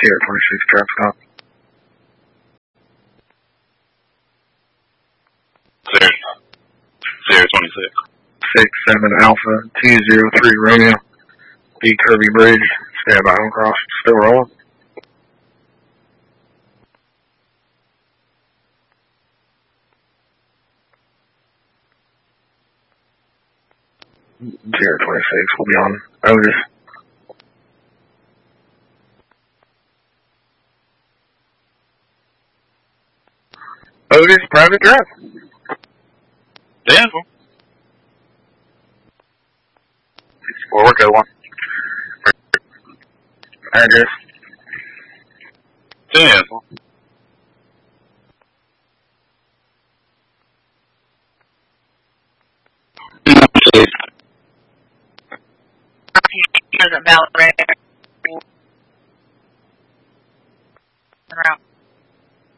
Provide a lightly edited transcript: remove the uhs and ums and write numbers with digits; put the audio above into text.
Sierra 26, traffic stop. Sierra 26. 67 Alpha 203 Romeo. D Kirby Bridge. Stand by on cross. Still rolling. Sierra 26 will be on Otis. Otis, private drive. Yeah. Forward, go one. Address. 10. Doesn't valid right there.